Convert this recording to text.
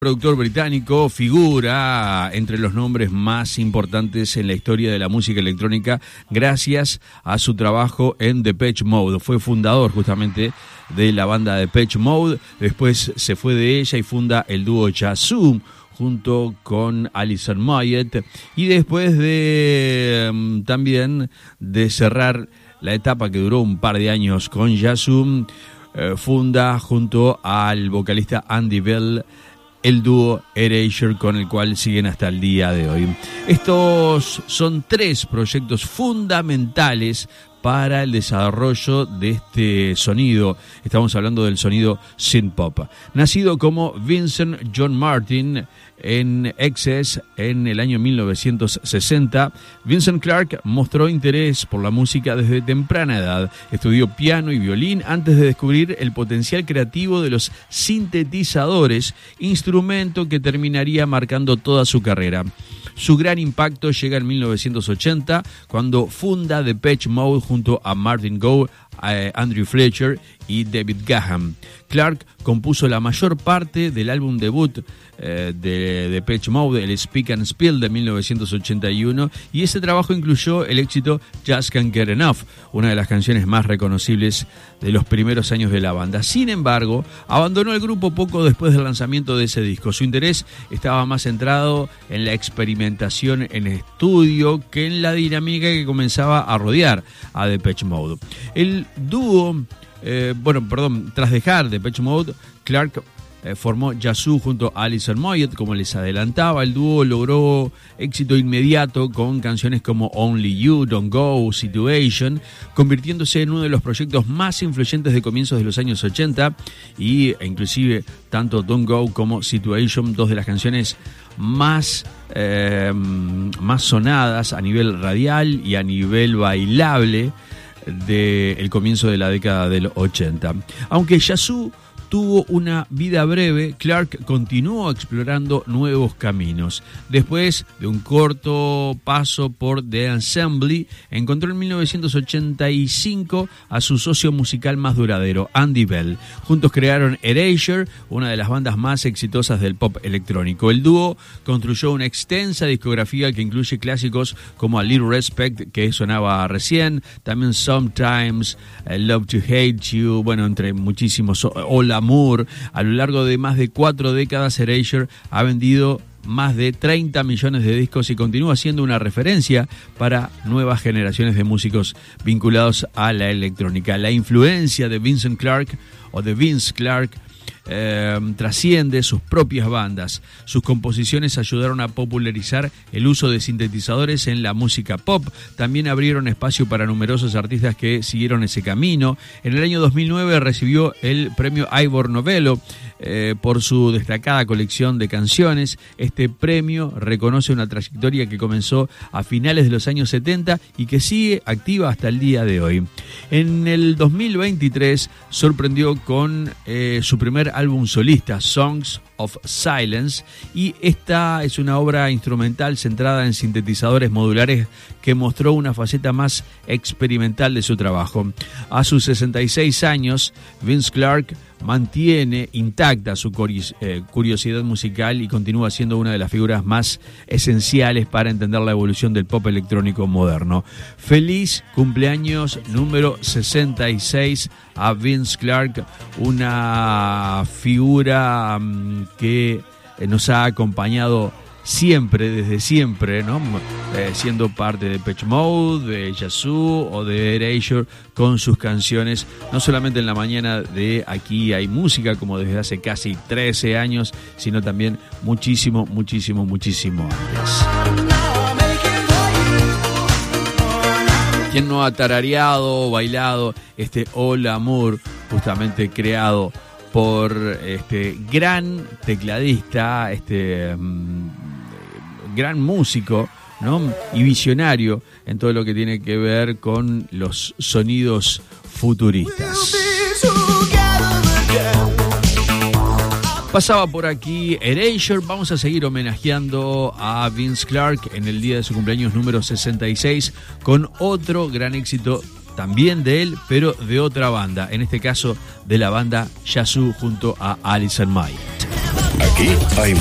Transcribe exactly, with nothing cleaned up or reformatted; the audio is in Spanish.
Productor británico, figura entre los nombres más importantes en la historia de la música electrónica gracias a su trabajo en Depeche Mode. Fue fundador justamente de la banda Depeche Mode, después se fue de ella y funda el dúo Yazoo junto con Alison Moyet, y después de um, también de cerrar la etapa que duró un par de años con Yazoo, eh, funda junto al vocalista Andy Bell el dúo Erasure, con el cual siguen hasta el día de hoy. Estos son tres proyectos fundamentales para el desarrollo de este sonido. Estamos hablando del sonido synth-pop. Nacido como Vincent John Martin en Excess en el año mil novecientos sesenta, Vincent Clarke mostró interés por la música desde temprana edad. Estudió piano y violín antes de descubrir el potencial creativo de los sintetizadores, instrumento que terminaría marcando toda su carrera. Su gran impacto llega en mil novecientos ochenta, cuando funda Depeche Mode junto a Martin Gore, eh, Andrew Fletcher y David Gahan. Clarke compuso la mayor parte del álbum debut eh, de Depeche Mode, el Speak and Spill de mil novecientos ochenta y uno, y ese trabajo incluyó el éxito Just Can't Get Enough, una de las canciones más reconocibles de los primeros años de la banda. Sin embargo, abandonó el grupo poco después del lanzamiento de ese disco. Su interés estaba más centrado en la experimentación en estudio que en la dinámica que comenzaba a rodear a Depeche Mode. El dúo, eh, bueno, perdón, tras dejar Depeche Mode, Clarke Eh, formó Yazoo junto a Alison Moyet. Como les adelantaba, el dúo logró éxito inmediato con canciones como Only You, Don't Go, Situation, convirtiéndose en uno de los proyectos más influyentes de comienzos de los años ochenta, y e inclusive tanto Don't Go como Situation, dos de las canciones más, eh, más sonadas a nivel radial y a nivel bailable del comienzo de la década del ochenta. Aunque Yazoo tuvo una vida breve, Clarke continuó explorando nuevos caminos. Después de un corto paso por The Assembly, encontró en mil novecientos ochenta y cinco a su socio musical más duradero, Andy Bell. Juntos crearon Erasure, una de las bandas más exitosas del pop electrónico. El dúo construyó una extensa discografía que incluye clásicos como A Little Respect, que sonaba recién, también Sometimes, Love to Hate You, bueno, entre muchísimos, Hola Moore. A lo largo de más de cuatro décadas, Erasure ha vendido más de treinta millones de discos y continúa siendo una referencia para nuevas generaciones de músicos vinculados a la electrónica. La influencia de Vincent Clarke o de Vince Clarke Eh, trasciende sus propias bandas. Sus composiciones ayudaron a popularizar el uso de sintetizadores en la música pop. También abrieron espacio para numerosos artistas que siguieron ese camino. En el año dos mil nueve recibió el premio Ivor Novello eh, por su destacada colección de canciones. Este premio reconoce una trayectoria que comenzó a finales de los años setenta y que sigue activa hasta el día de hoy. En el dos mil veintitrés sorprendió con eh, su primer álbum solista, Songs of Silence, y esta es una obra instrumental centrada en sintetizadores modulares que mostró una faceta más experimental de su trabajo. A sus sesenta y seis años, Vince Clarke mantiene intacta su curiosidad musical y continúa siendo una de las figuras más esenciales para entender la evolución del pop electrónico moderno. Feliz cumpleaños número sesenta y seis a Vince Clarke, una figura um, que nos ha acompañado siempre, desde siempre, ¿no? Eh, siendo parte de Depeche Mode, de Yazoo o de Erasure, con sus canciones, no solamente en la mañana de Aquí Hay Música, como desde hace casi trece años, sino también muchísimo, muchísimo, muchísimo antes. ¿Quién no ha tarareado o bailado este Hola Moore, justamente creado por este gran tecladista, este um, gran músico, ¿no? Y visionario en todo lo que tiene que ver con los sonidos futuristas? Pasaba por aquí Erasure. Vamos a seguir homenajeando a Vince Clarke en el día de su cumpleaños número sesenta y seis con otro gran éxito también de él, pero de otra banda, en este caso de la banda Yazoo junto a Alison Moyet. Aquí hay